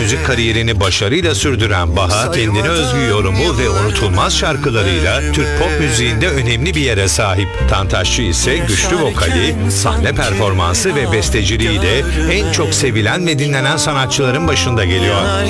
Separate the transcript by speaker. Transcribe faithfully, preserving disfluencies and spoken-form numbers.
Speaker 1: müzik kariyerini başarıyla sürdüren Baha, kendine özgü yorumu ve unutulmaz şarkılarıyla Türk pop müziğinde önemli bir yere sahip. Tantaşçı ise güçlü vokali, sahne performansı ve besteciliğiyle en çok sevilen ve dinlenen sanatçıların başında geliyor.